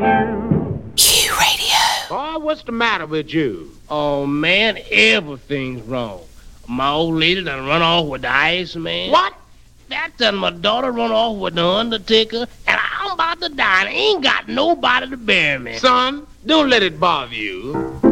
Q Radio. Oh, what's the matter with you? Oh, man, everything's wrong. My old lady done run off with the ice man. What? That done my daughter run off with the undertaker, and I'm about to die, and I ain't got nobody to bury me. Son, don't let it bother you.